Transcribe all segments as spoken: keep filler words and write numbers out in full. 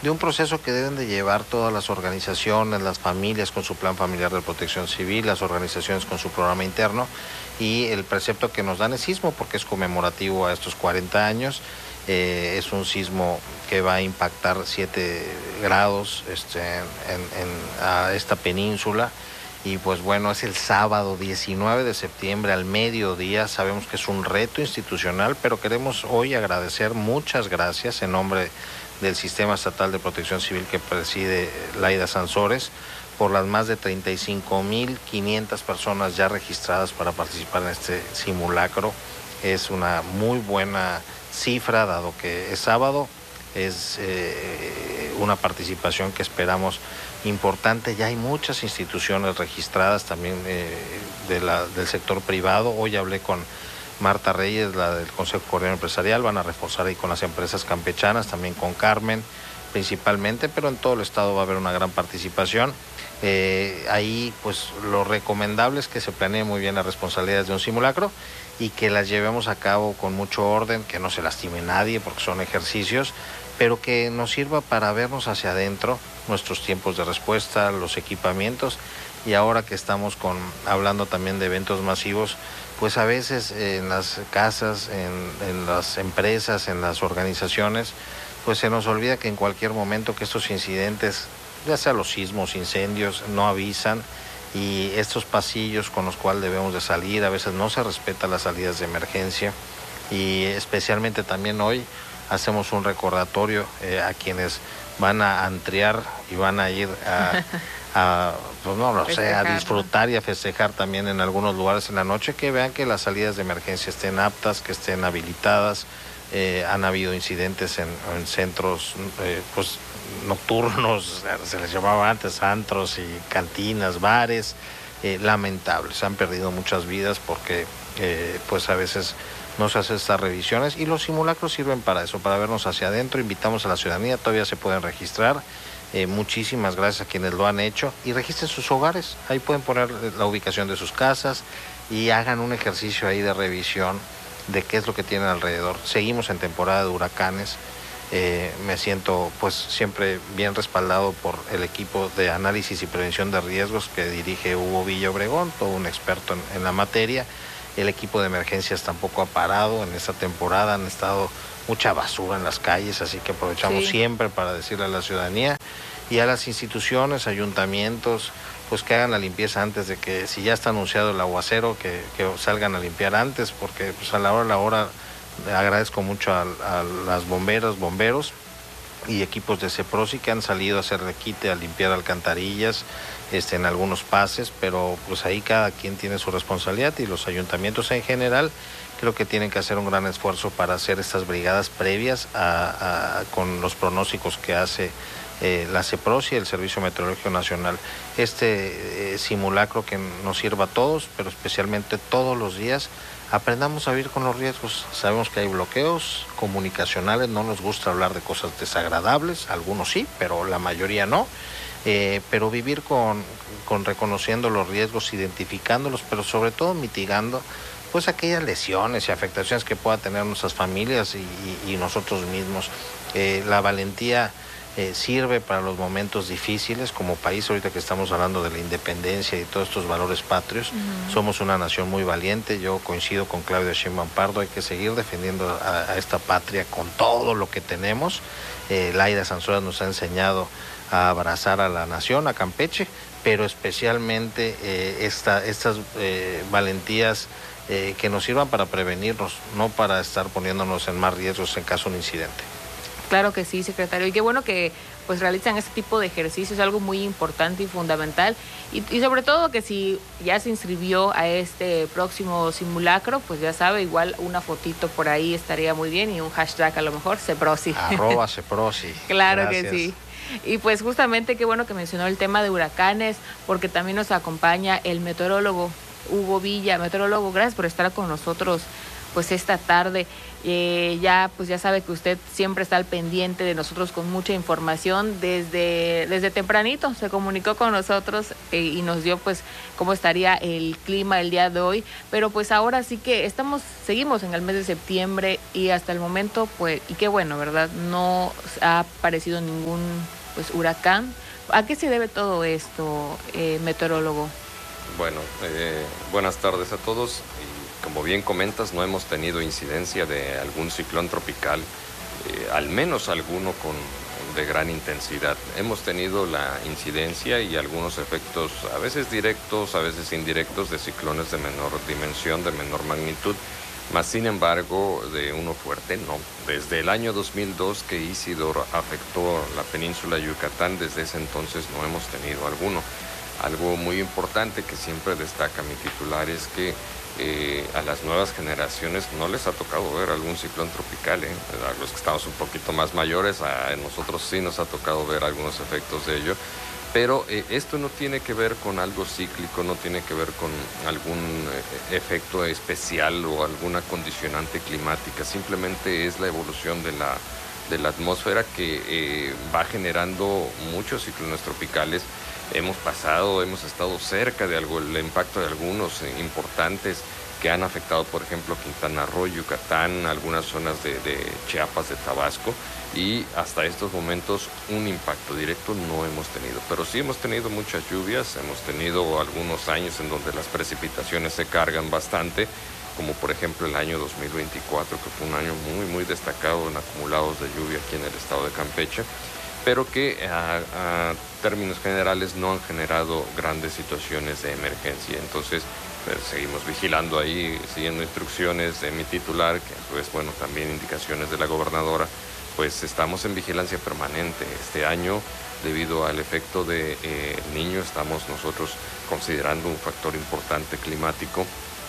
de un proceso que deben de llevar todas las organizaciones, las familias con su plan familiar de protección civil, las organizaciones con su programa interno, y el precepto que nos dan es sismo, porque es conmemorativo a estos cuarenta años. Eh, es un sismo que va a impactar siete grados este, en, en, a esta península. Y pues bueno, es el sábado diecinueve de septiembre al mediodía. Sabemos que es un reto institucional, pero queremos hoy agradecer, muchas gracias en nombre del Sistema Estatal de Protección Civil que preside Laida Sansores, por las más de treinta y cinco mil quinientas personas ya registradas para participar en este simulacro. Es una muy buena cifra, dado que es sábado. Es eh, una participación que esperamos importante. Ya hay muchas instituciones registradas también eh, de la, del sector privado. Hoy hablé con Marta Reyes, la del Consejo Coordinador Empresarial. Van a reforzar ahí con las empresas campechanas, también con Carmen principalmente, pero en todo el estado va a haber una gran participación. Eh, ahí pues lo recomendable es que se planee muy bien las responsabilidades de un simulacro y que las llevemos a cabo con mucho orden, que no se lastime nadie porque son ejercicios, pero que nos sirva para vernos hacia adentro, nuestros tiempos de respuesta, los equipamientos, y ahora que estamos con, hablando también de eventos masivos, pues a veces en las casas, en, en las empresas, en las organizaciones, pues se nos olvida que en cualquier momento que estos incidentes, ya sea los sismos, incendios, no avisan, y estos pasillos con los cuales debemos de salir, a veces no se respetan las salidas de emergencia, y especialmente también hoy hacemos un recordatorio eh, a quienes van a antrear y van a ir a, a pues no lo sé, a disfrutar y a festejar también en algunos lugares en la noche, que vean que las salidas de emergencia estén aptas, que estén habilitadas. Eh, han habido incidentes en, en centros eh, pues nocturnos, se les llamaba antes antros y cantinas, bares, eh, lamentables. Han perdido muchas vidas porque eh, pues a veces no se hacen estas revisiones, y los simulacros sirven para eso, para vernos hacia adentro. Invitamos a la ciudadanía, todavía se pueden registrar. Eh, muchísimas gracias a quienes lo han hecho, y registren sus hogares. Ahí pueden poner la ubicación de sus casas y hagan un ejercicio ahí de revisión de qué es lo que tienen alrededor. Seguimos en temporada de huracanes. Eh, me siento pues siempre bien respaldado por el equipo de análisis y prevención de riesgos que dirige Hugo Villa Obregón, todo un experto en, en la materia. El equipo de emergencias tampoco ha parado en esta temporada, han estado mucha basura en las calles, así que aprovechamos sí. siempre para decirle a la ciudadanía y a las instituciones, ayuntamientos, pues que hagan la limpieza antes de que, si ya está anunciado el aguacero, que, que salgan a limpiar antes, porque pues a la hora a la hora agradezco mucho a, a las bomberas, bomberos y equipos de CEPROSI que han salido a hacer requite, a limpiar alcantarillas este, en algunos pases, pero pues ahí cada quien tiene su responsabilidad, y los ayuntamientos en general creo que tienen que hacer un gran esfuerzo para hacer estas brigadas previas a, a, con los pronósticos que hace eh, la CEPROSI, el Servicio Meteorológico Nacional. Este eh, simulacro que nos sirva a todos, pero especialmente todos los días, aprendamos a vivir con los riesgos. Sabemos que hay bloqueos comunicacionales, no nos gusta hablar de cosas desagradables, algunos sí, pero la mayoría no. Eh, pero vivir con, con reconociendo los riesgos, identificándolos, pero sobre todo mitigando pues aquellas lesiones y afectaciones que puedan tener nuestras familias y, y, y nosotros mismos. Eh, la valentía eh, sirve para los momentos difíciles como país. Ahorita que estamos hablando de la independencia y todos estos valores patrios, uh-huh. somos una nación muy valiente. Yo coincido con Claudia Sheinbaum Pardo, hay que seguir defendiendo a, a esta patria con todo lo que tenemos. Eh, Laida Sansores nos ha enseñado a abrazar a la nación, a Campeche, pero especialmente eh, esta, estas eh, valentías eh, que nos sirvan para prevenirnos, no para estar poniéndonos en más riesgos en caso de un incidente. Claro que sí, secretario, y qué bueno que pues realizan este tipo de ejercicios, algo muy importante y fundamental, y, y sobre todo que si ya se inscribió a este próximo simulacro, pues ya sabe, igual una fotito por ahí estaría muy bien, y un hashtag a lo mejor, CEPROSI. Arroba CEPROSI. Claro Gracias. Que sí. Y pues justamente qué bueno que mencionó el tema de huracanes, porque también nos acompaña el meteorólogo Hugo Villa. Meteorólogo, gracias por estar con nosotros pues esta tarde. Eh, ya pues ya sabe que usted siempre está al pendiente de nosotros con mucha información. Desde, desde tempranito se comunicó con nosotros eh, y nos dio pues cómo estaría el clima el día de hoy. Pero pues ahora sí que estamos, seguimos en el mes de septiembre y hasta el momento pues, y qué bueno, ¿verdad? No ha aparecido ningún pues huracán. ¿A qué se debe todo esto, eh, meteorólogo? Bueno, eh, buenas tardes a todos. Y como bien comentas, no hemos tenido incidencia de algún ciclón tropical, eh, al menos alguno con, de gran intensidad. Hemos tenido la incidencia y algunos efectos, a veces directos, a veces indirectos, de ciclones de menor dimensión, de menor magnitud. Más sin embargo, de uno fuerte, no. Desde el año dos mil dos que Isidoro afectó la península de Yucatán, desde ese entonces no hemos tenido alguno. Algo muy importante que siempre destaca mi titular es que eh, a las nuevas generaciones no les ha tocado ver algún ciclón tropical, ¿eh? A los que estamos un poquito más mayores, a nosotros sí nos ha tocado ver algunos efectos de ello. Pero eh, esto no tiene que ver con algo cíclico, no tiene que ver con algún eh, efecto especial o alguna condicionante climática, simplemente es la evolución de la, de la atmósfera que eh, va generando muchos ciclones tropicales. Hemos pasado, hemos estado cerca de algo, el impacto de algunos eh, importantes que han afectado, por ejemplo, Quintana Roo, Yucatán, algunas zonas de, de Chiapas, de Tabasco, y hasta estos momentos un impacto directo no hemos tenido. Pero sí hemos tenido muchas lluvias, hemos tenido algunos años en donde las precipitaciones se cargan bastante, como por ejemplo el año dos mil veinticuatro, que fue un año muy, muy destacado en acumulados de lluvia aquí en el estado de Campeche, pero que a, a términos generales no han generado grandes situaciones de emergencia. Entonces, pues, seguimos vigilando ahí, siguiendo instrucciones de mi titular, que a su vez, bueno, también indicaciones de la gobernadora. Pues estamos en vigilancia permanente. Este año, debido al efecto de eh, niño, estamos nosotros considerando un factor importante climático.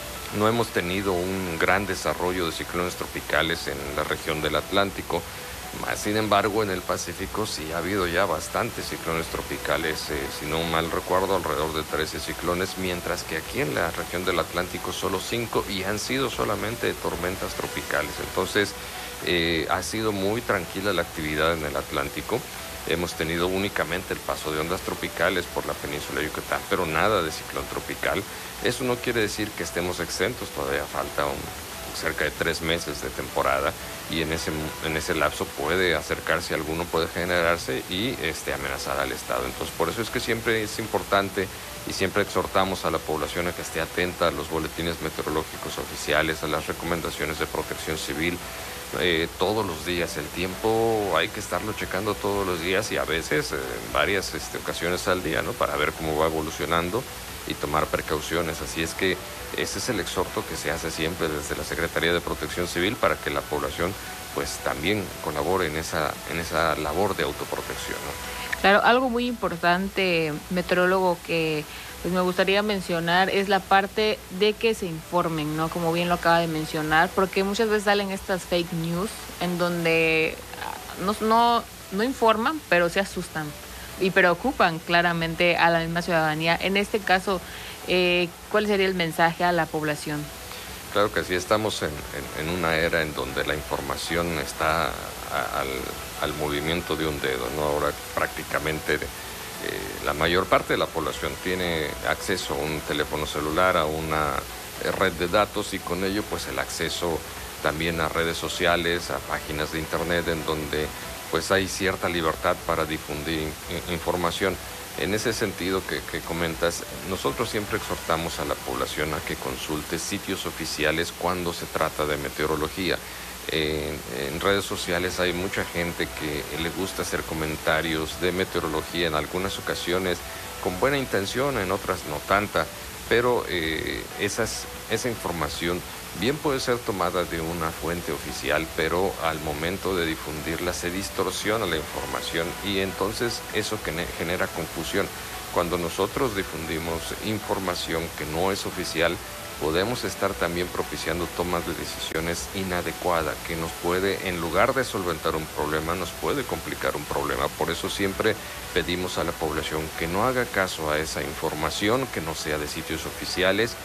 No hemos tenido un gran desarrollo de ciclones tropicales en la región del Atlántico. Más sin embargo, en el Pacífico sí ha habido ya bastantes ciclones tropicales, eh, si no mal recuerdo, alrededor de trece ciclones, mientras que aquí en la región del Atlántico solo cinco, y han sido solamente tormentas tropicales. Entonces, eh, ha sido muy tranquila la actividad en el Atlántico. Hemos tenido únicamente el paso de ondas tropicales por la península de Yucatán, pero nada de ciclón tropical. Eso no quiere decir que estemos exentos, todavía falta un, cerca de tres meses de temporada, y en ese, en ese lapso puede acercarse alguno, puede generarse y este, amenazar al Estado. Entonces, por eso es que siempre es importante y siempre exhortamos a la población a que esté atenta a los boletines meteorológicos oficiales, a las recomendaciones de protección civil, eh, todos los días. El tiempo hay que estarlo checando todos los días y a veces en eh, varias este, ocasiones al día, ¿no? Para ver cómo va evolucionando y tomar precauciones. Así es que ese es el exhorto que se hace siempre desde la Secretaría de Protección Civil para que la población pues también colabore en esa, en esa labor de autoprotección, ¿no? Claro, algo muy importante, meteorólogo, que pues me gustaría mencionar es la parte de que se informen, ¿no? Como bien lo acaba de mencionar, porque muchas veces salen estas fake news en donde no, no, no informan, pero se asustan y preocupan claramente a la misma ciudadanía. En este caso, eh, ¿cuál sería el mensaje a la población? Claro que sí, estamos en, en, en una era en donde la información está a, al, al movimiento de un dedo, ¿no? Ahora prácticamente eh, la mayor parte de la población tiene acceso a un teléfono celular, a una red de datos, y con ello pues el acceso también a redes sociales, a páginas de internet en donde pues hay cierta libertad para difundir información. En ese sentido que, que comentas, nosotros siempre exhortamos a la población a que consulte sitios oficiales cuando se trata de meteorología. En, en redes sociales hay mucha gente que le gusta hacer comentarios de meteorología, en algunas ocasiones con buena intención, en otras no tanta, pero eh, esas, esa información bien puede ser tomada de una fuente oficial, pero al momento de difundirla se distorsiona la información y entonces eso genera confusión. Cuando nosotros difundimos información que no es oficial, podemos estar también propiciando tomas de decisiones inadecuadas que nos puede, en lugar de solventar un problema, nos puede complicar un problema. Por eso siempre pedimos a la población que no haga caso a esa información, que no sea de sitios oficiales,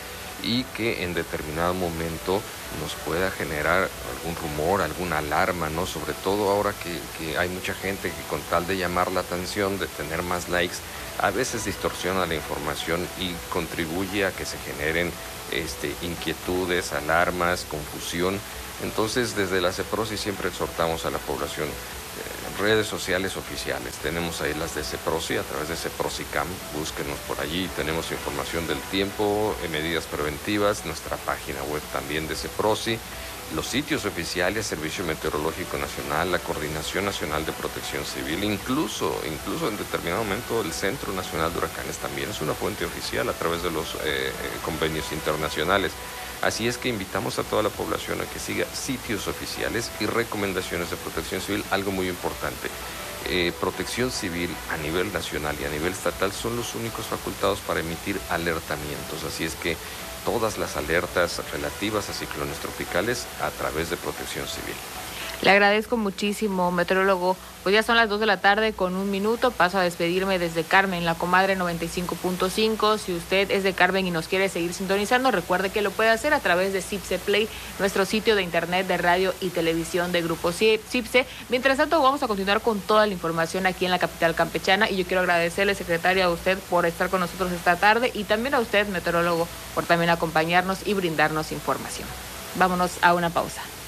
y que en determinado momento nos pueda generar algún rumor, alguna alarma, ¿no? Sobre todo ahora que, que hay mucha gente que con tal de llamar la atención, de tener más likes, a veces distorsiona la información y contribuye a que se generen este, inquietudes, alarmas, confusión. Entonces, desde la CEPROSI siempre exhortamos a la población, eh, redes sociales oficiales. Tenemos ahí las de CEPROSI, a través de CEPROSICAM, búsquenos por allí. Tenemos información del tiempo, eh, medidas preventivas, nuestra página web también de CEPROSI, los sitios oficiales, Servicio Meteorológico Nacional, la Coordinación Nacional de Protección Civil, incluso, incluso en determinado momento el Centro Nacional de Huracanes también es una fuente oficial a través de los eh, convenios internacionales. Así es que invitamos a toda la población a que siga sitios oficiales y recomendaciones de protección civil, algo muy importante. Eh, protección civil a nivel nacional y a nivel estatal son los únicos facultados para emitir alertamientos, así es que todas las alertas relativas a ciclones tropicales a través de protección civil. Le agradezco muchísimo, meteorólogo. Pues ya son las dos de la tarde con un minuto. Paso a despedirme desde Carmen, la comadre noventa y cinco punto cinco. Si usted es de Carmen y nos quiere seguir sintonizando, recuerde que lo puede hacer a través de CIPSE Play, nuestro sitio de internet de radio y televisión de Grupo CIPSE. Mientras tanto, vamos a continuar con toda la información aquí en la capital campechana. Y yo quiero agradecerle, secretario, a usted por estar con nosotros esta tarde y también a usted, meteorólogo, por también acompañarnos y brindarnos información. Vámonos a una pausa.